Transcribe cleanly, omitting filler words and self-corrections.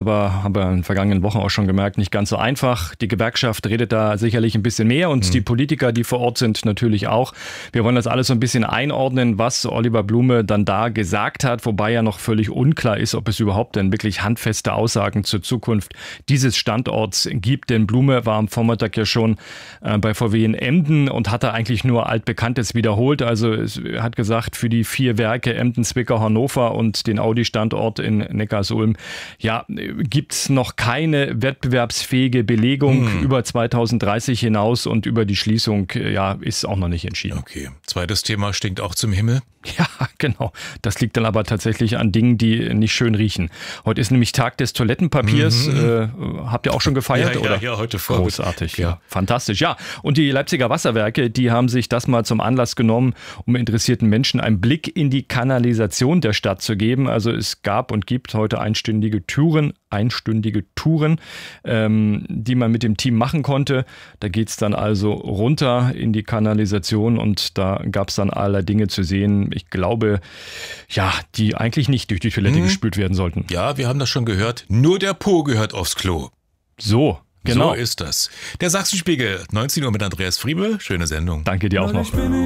aber haben wir in den vergangenen Wochen auch schon gemerkt, nicht ganz so einfach. Die Gewerkschaft redet da sicherlich ein bisschen mehr und die Politiker, die vor Ort sind, natürlich auch. Wir wollen das alles so ein bisschen einordnen, was Oliver Blume dann da gesagt hat, wobei ja noch völlig unklar ist, ob es überhaupt denn wirklich handfeste Aussagen zur Zukunft dieses Standorts gibt. Denn Blume war am Vormittag ja schon bei VW in Emden und hat da eigentlich nur Altbekanntes wiederholt. Also er hat gesagt, für die 4 Werke Emden, Zwickau, Hannover und den Audi-Standort in Neckarsulm, ja, gibt es noch keine wettbewerbsfähige Belegung über 2030 hinaus und über die Schließung, ja, ist auch noch nicht entschieden. Okay. Zweites Thema stinkt auch zum Himmel. Ja, genau. Das liegt dann aber tatsächlich an Dingen, die nicht schön riechen. Heute ist nämlich Tag des Toilettenpapiers. Habt ihr auch schon gefeiert? Ja, oder? Ja, heute vor. Großartig, ja. Fantastisch. Ja, und die Leipziger Wasserwerke, die haben sich das mal zum Anlass genommen, um interessierten Menschen einen Blick in die Kanalisation der Stadt zu geben. Also es gab und gibt heute einstündige Touren, die man mit dem Team machen konnte. Da geht es dann also runter in die Kanalisation und da gab es dann allerlei Dinge zu sehen. Ich glaube, ja, die eigentlich nicht durch die Toilette gespült werden sollten. Ja, wir haben das schon gehört. Nur der Po gehört aufs Klo. So, genau. So ist das. Der Sachsenspiegel, 19 Uhr mit Andreas Friebe. Schöne Sendung. Danke dir auch noch.